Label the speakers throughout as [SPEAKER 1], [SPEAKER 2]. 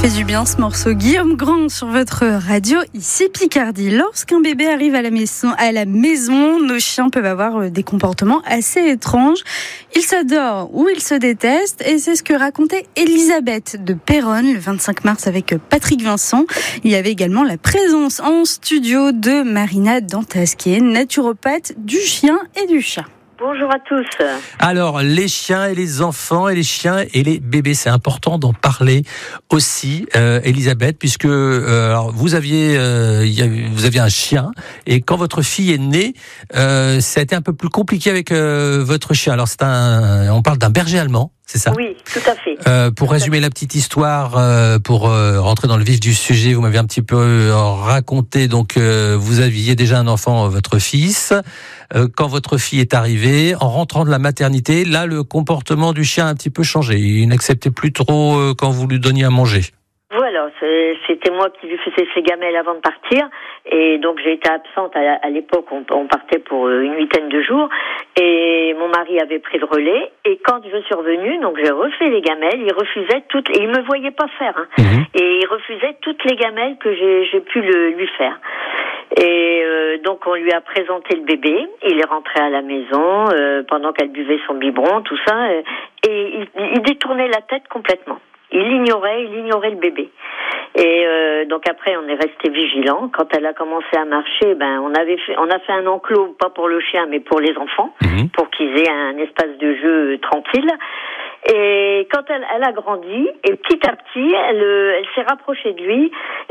[SPEAKER 1] Fait du bien ce morceau. Guillaume Grand sur votre radio, ici Picardie. Lorsqu'un bébé arrive à la maison, nos chiens peuvent avoir des comportements assez étranges. Ils s'adorent ou ils se détestent, et c'est ce que racontait Elisabeth de Péronne le 25 mars avec Patrick Vincent. Il y avait également la présence en studio de Marina Dantas, qui est naturopathe du chien et du chat.
[SPEAKER 2] Bonjour à tous.
[SPEAKER 3] Alors, les chiens et les enfants et les chiens et les bébés, c'est important d'en parler aussi, Elisabeth, puisque alors, vous aviez un chien, et quand votre fille est née, ça a été un peu plus compliqué avec votre chien. Alors, on parle d'un berger allemand. C'est ça?
[SPEAKER 2] Oui, tout à fait.
[SPEAKER 3] Pour résumer la petite histoire, pour rentrer dans le vif du sujet, vous m'avez un petit peu raconté, donc vous aviez déjà un enfant, votre fils. Quand votre fille est arrivée, en rentrant de la maternité, là, le comportement du chien a un petit peu changé. Il n'acceptait plus trop quand vous lui donniez à manger.
[SPEAKER 2] Voilà, c'était moi qui lui faisais ses gamelles avant de partir, et donc j'ai été absente à l'époque, on partait pour une 8aine de jours, et mon mari avait pris le relais, et quand je suis revenue, donc j'ai refait les gamelles, il refusait toutes, et il me voyait pas faire, et il refusait toutes les gamelles que j'ai pu lui faire. Et donc on lui a présenté le bébé, il est rentré à la maison pendant qu'elle buvait son biberon, tout ça, et il détournait la tête complètement. Il ignorait le bébé. Et donc après, on est resté vigilant. Quand elle a commencé à marcher, on a fait un enclos, pas pour le chien, mais pour les enfants, pour qu'ils aient un espace de jeu tranquille. Et quand elle a grandi, et petit à petit, elle s'est rapprochée de lui,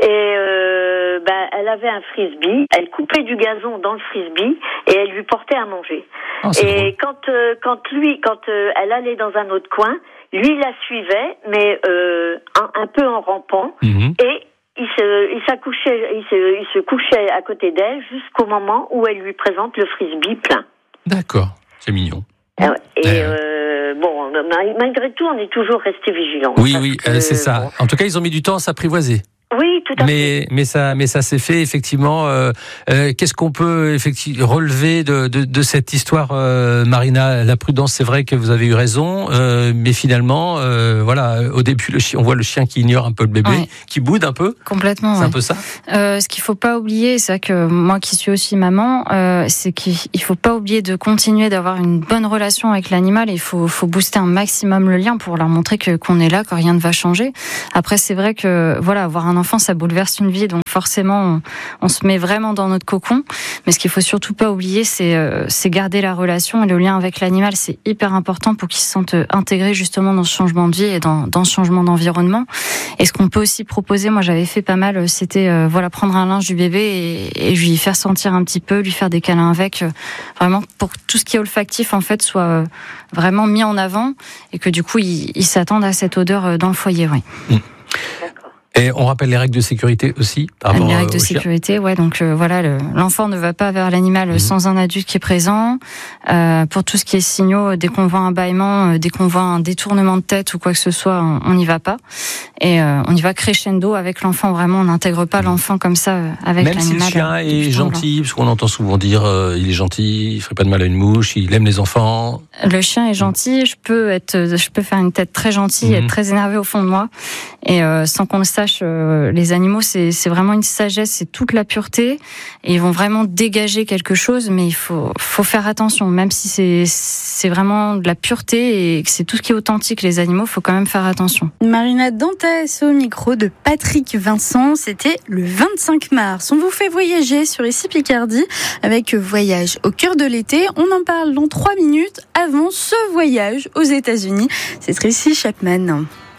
[SPEAKER 2] et elle avait un frisbee. Elle coupait du gazon dans le frisbee et elle lui portait à manger.
[SPEAKER 3] Oh,
[SPEAKER 2] et quand elle allait dans un autre coin, lui, il la suivait, mais un peu en rampant, et il se couchait à côté d'elle jusqu'au moment où elle lui présente le frisbee plein.
[SPEAKER 3] D'accord, c'est mignon.
[SPEAKER 2] Malgré tout, on est toujours resté vigilants.
[SPEAKER 3] Oui, c'est ça. En tout cas, ils ont mis du temps à s'apprivoiser.
[SPEAKER 2] Oui, tout à fait.
[SPEAKER 3] Mais ça s'est fait effectivement. Qu'est-ce qu'on peut effectivement relever de cette histoire, Marina? La prudence, c'est vrai que vous avez eu raison, mais finalement, au début, on voit le chien qui ignore un peu le bébé, qui boude un peu.
[SPEAKER 4] Complètement.
[SPEAKER 3] C'est un peu ça.
[SPEAKER 4] Ce qu'il faut pas oublier, c'est que moi qui suis aussi maman, c'est qu'il faut pas oublier de continuer d'avoir une bonne relation avec l'animal. Il faut booster un maximum le lien pour leur montrer qu'on est là, que rien ne va changer. Après, c'est vrai que avoir un enfant, ça bouleverse une vie, donc forcément on se met vraiment dans notre cocon, mais ce qu'il faut surtout pas oublier, c'est garder la relation et le lien avec l'animal. C'est hyper important pour qu'il se sente intégré justement dans ce changement de vie et dans ce changement d'environnement. Et ce qu'on peut aussi proposer, moi j'avais fait pas mal, c'était prendre un linge du bébé et lui faire sentir un petit peu, lui faire des câlins avec, vraiment pour que tout ce qui est olfactif en fait soit vraiment mis en avant, et que du coup ils s'attendent à cette odeur dans le foyer.
[SPEAKER 3] Et on rappelle les règles de sécurité aussi par rapport
[SPEAKER 4] les règles de sécurité, donc l'enfant ne va pas vers l'animal sans un adulte qui est présent. Pour tout ce qui est signaux, dès qu'on voit un bâillement, dès qu'on voit un détournement de tête ou quoi que ce soit, on n'y va pas. Et on y va crescendo avec l'enfant. Vraiment, on n'intègre pas l'enfant comme ça avec l'animal.
[SPEAKER 3] Même si le chien est gentil, parce qu'on entend souvent dire il est gentil, il ferait pas de mal à une mouche, il aime les enfants.
[SPEAKER 4] Le chien est gentil. Je peux faire une tête très gentille, être très énervée au fond de moi, et sans qu'on le sache. Les animaux, c'est vraiment une sagesse, c'est toute la pureté, et ils vont vraiment dégager quelque chose, mais il faut faire attention, même si c'est vraiment de la pureté et que c'est tout ce qui est authentique, les animaux, il faut quand même faire attention.
[SPEAKER 1] Marina Dantas au micro de Patrick Vincent, c'était le 25 mars. On vous fait voyager sur ici Picardie avec Voyage au cœur de l'été. On en parle dans 3 minutes avant ce voyage aux États-Unis. C'est Tracy Chapman.